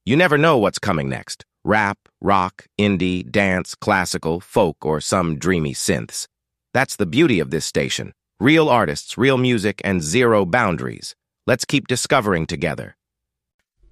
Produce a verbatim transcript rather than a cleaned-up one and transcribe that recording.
You never know what's coming next. Rap, rock, indie, dance, classical, folk, or some dreamy synths. That's the beauty of this station. Real artists, real music, and zero boundaries. Let's keep discovering together.